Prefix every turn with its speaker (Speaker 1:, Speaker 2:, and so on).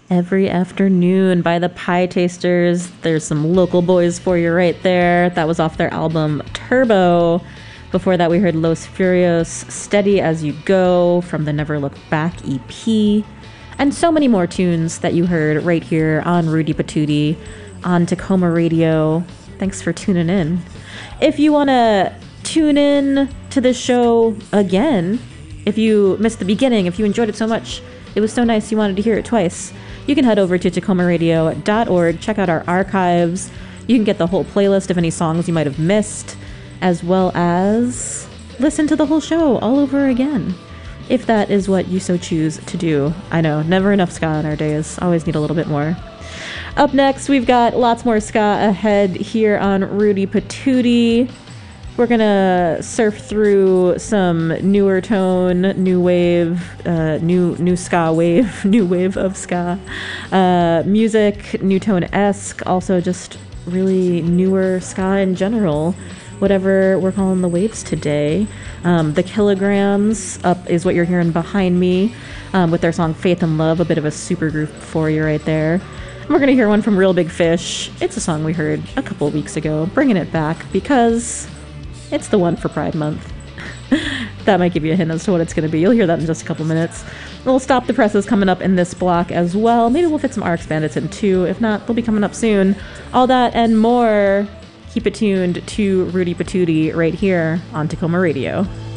Speaker 1: Every Afternoon by the Pie Tasters. There's some local boys for you right there. That was off their album Turbo. Before that, we heard Los Furios, Steady As You Go from the Never Look Back EP. And so many more tunes that you heard right here on Rudy Patootie on Tacoma Radio. Thanks for tuning in. If you want to tune in to this show again, if you missed the beginning, if you enjoyed it so much, it was so nice you wanted to hear it twice, you can head over to tacomaradio.org, check out our archives. You can get the whole playlist of any songs you might have missed, as well as listen to the whole show all over again, if that is what you so choose to do. I know, never enough ska in our days. Always need a little bit more. Up next, we've got lots more ska ahead here on Rudy Patootie. We're gonna surf through some newer tone, new wave, new ska wave, new wave of ska music, new tone-esque, also just really newer ska in general, whatever we're calling the waves today. The Kilograms up is what you're hearing behind me with their song Faith and Love, a bit of a super group for you right there. And we're gonna hear one from Real Big Fish. It's a song we heard a couple of weeks ago, bringing it back because it's the one for Pride Month. That might give you a hint as to what it's going to be. You'll hear that in just a couple minutes. We'll Stop the Presses coming up in this block as well. Maybe we'll fit some RX Bandits in too. If not, they'll be coming up soon. All that and more. Keep it tuned to Rudy Patootie right here on Tacoma Radio.